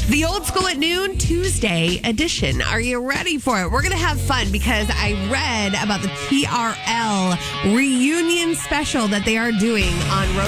The Old School at Noon Tuesday edition. Are you ready for it? We're going to have fun because I read about the TRL reunion special that they are doing on